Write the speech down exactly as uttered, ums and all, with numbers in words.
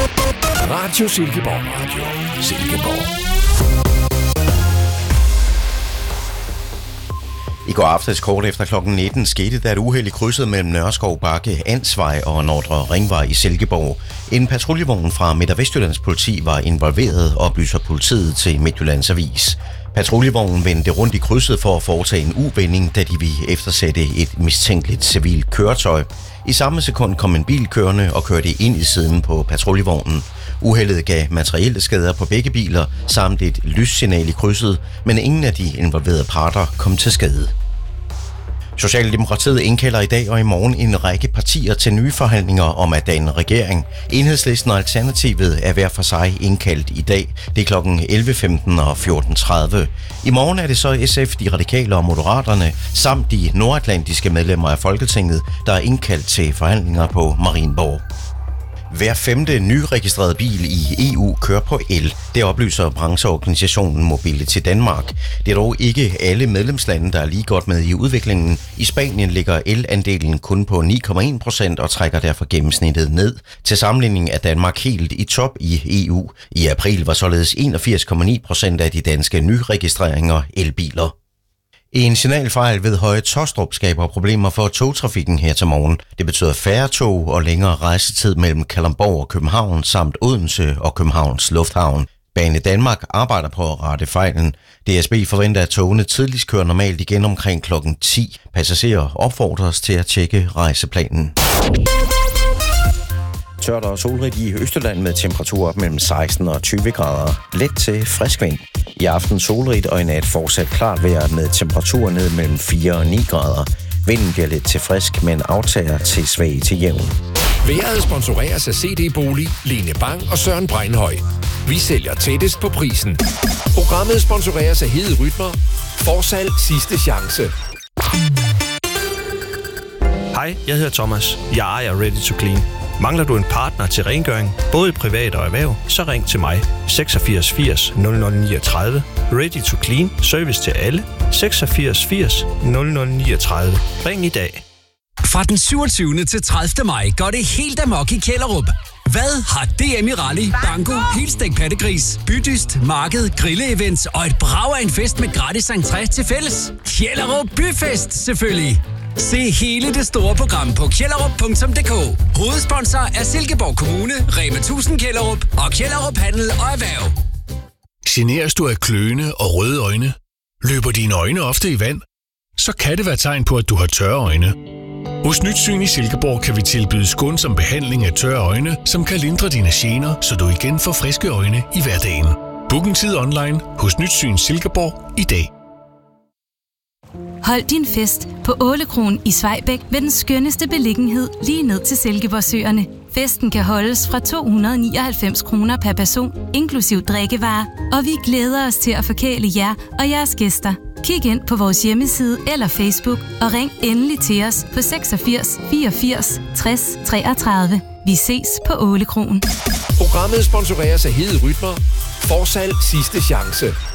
Radio Silkeborg. Radio Silkeborg. I går aftes kort efter klokken nitten skete der et uheld i krydset mellem Nørreskov Bakke, Ansvej og Nordre Ringvej i Silkeborg. En patruljevogn fra Midt- og Vestjyllands politi var involveret, oplyser politiet til Midtjyllands Avis. Patruljevognen vendte rundt i krydset for at foretage en uvending, da de ville eftersætte et mistænkeligt civilt køretøj. I samme sekund kom en bil kørende og kørte ind i siden på patruljevognen. Uheldet gav materielle skader på begge biler samt et lyssignal i krydset, men ingen af de involverede parter kom til skade. Socialdemokratiet indkalder i dag og i morgen en række partier til nye forhandlinger om at danne regering. Enhedslisten og Alternativet er hver for sig indkaldt i dag. Det er klokken elleve femten og fjorten tredive. I morgen er det så S F, de radikale og moderaterne, samt de nordatlantiske medlemmer af Folketinget, der er indkaldt til forhandlinger på Marienborg. Hver femte nyregistrerede bil i E U kører på el. Det oplyser brancheorganisationen Mobility Danmark. Det er dog ikke alle medlemslande, der er lige godt med i udviklingen. I Spanien ligger elandelen kun på ni komma en procent og trækker derfor gennemsnittet ned. Til sammenligning er Danmark helt i top i E U. I april var således enogfirs komma ni procent af de danske nyregistreringer elbiler. En signalfejl ved Høje Taastrup skaber problemer for togtrafikken her til morgen. Det betyder færre tog og længere rejsetid mellem Kalundborg og København samt Odense og Københavns Lufthavn. Bane Danmark arbejder på at rette fejlen. D S B forventer, at togene tidligst kører normalt igen omkring klokken ti. Passagerer opfordres til at tjekke rejseplanen. Tørt og solrigt i Østjylland med temperaturer op mellem seksten og tyve grader. Let til frisk vind. I aften solrigt og i nat fortsat klart vejr med temperaturer ned mellem fire og ni grader. Vinden bliver lidt til frisk, men aftager til svag til jævn. Vejret sponsoreres af C D Bolig, Lene Bang og Søren Breinhøj. Vi sælger tættest på prisen. Programmet sponsoreres af Hede Rytmer. Forsalg sidste chance. Hej, jeg hedder Thomas. Jeg ejer Ready to Clean. Mangler du en partner til rengøring, både privat og erhverv, så ring til mig. seksogfirs firs nul nul niogtredive. Ready to Clean. Service til alle. seksogfirs firs nul nul niogtredive. Ring i dag. Fra den syvogtyvende til tredivte maj går det helt amok i Kjellerup. Hvad har D M i Rally, Banko, helstegt pattegris, bydyst, marked, grille-events og et brag af en fest med gratis entré til fælles? Kjellerup Byfest, selvfølgelig. Se hele det store program på kjellerup punktum d k. Hovedsponsor er Silkeborg Kommune, Rema tusind Kjellerup og Kjellerup Handel og Erhverv. Generes du af kløende og røde øjne? Løber dine øjne ofte i vand? Så kan det være tegn på, at du har tørre øjne. Hos Nyt Syn i Silkeborg kan vi tilbyde skånsom behandling af tørre øjne, som kan lindre dine gener, så du igen får friske øjne i hverdagen. Book en tid online hos Nyt Syn Silkeborg i dag. Hold din fest på Ålekronen i Svejbæk med den skønneste beliggenhed lige ned til Silkeborgsøerne. Festen kan holdes fra to hundrede og nioghalvfems kroner per person, inklusiv drikkevarer, og vi glæder os til at forkæle jer og jeres gæster. Kig ind på vores hjemmeside eller Facebook og ring endelig til os på seksogfirs fireogfirs tres treogtredive. Vi ses på Ålekronen. Programmet sponsoreres af Hede Rytmer. Forsalg sidste chance.